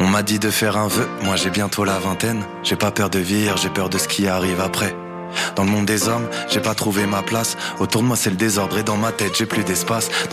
m'a dit de faire un vœu, moi j'ai bientôt la vingtaine. J'ai pas peur de vieillir, j'ai peur de ce qui arrive après. Dans le monde des hommes, j'ai pas trouvé ma place. Autour de moi c'est le désordre et dans ma tête j'ai plus d'espace.